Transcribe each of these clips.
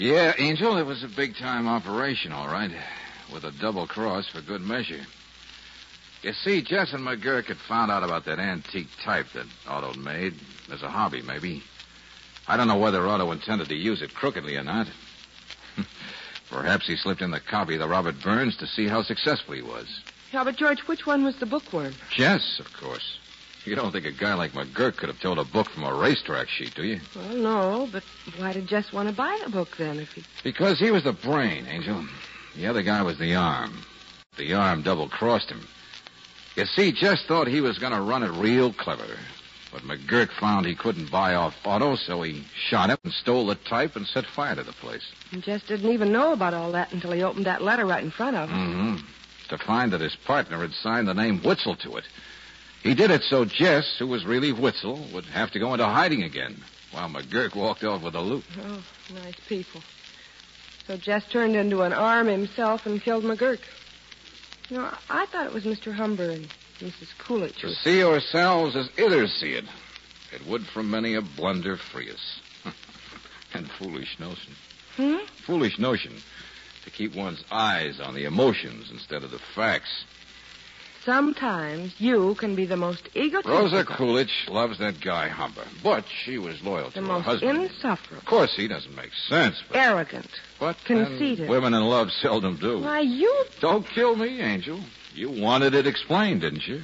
Yeah, Angel, it was a big-time operation, all right. With a double cross for good measure. You see, Jess and McGurk had found out about that antique type that Otto made. As a hobby, maybe. I don't know whether Otto intended to use it crookedly or not. Perhaps he slipped in the copy of the Robert Burns to see how successful he was. Yeah, but, George, which one was the bookworm? Jess, of course. You don't think a guy like McGurk could have told a book from a racetrack sheet, do you? Well, no, but why did Jess want to buy the book then? Because he was the brain, Angel. The other guy was the arm. The arm double-crossed him. You see, Jess thought he was going to run it real clever. But McGurk found he couldn't buy off Otto, so he shot him and stole the type and set fire to the place. And Jess didn't even know about all that until he opened that letter right in front of him. Mm-hmm. To find that his partner had signed the name Witzel to it. He did it so Jess, who was really Witzel, would have to go into hiding again, while McGurk walked off with the loot. Oh, nice people. So Jess turned into an arm himself and killed McGurk. You know, I thought it was Mr. Humber and Mrs. Coolidge. To see ourselves as others see it. It would from many a blunder free us. And foolish notion. Foolish notion to keep one's eyes on the emotions instead of the facts. Sometimes you can be the most egotistical. Rosa Coolidge loves that guy Humber, but she was loyal to her husband. The most insufferable. Of course, he doesn't make sense, but... Arrogant. But conceited. Women in love seldom do. Why, you... Don't kill me, Angel. You wanted it explained, didn't you?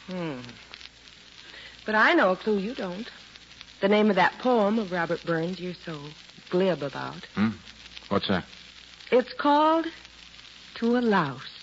But I know a clue you don't. The name of that poem of Robert Burns you're so glib about. What's that? It's called To a Louse.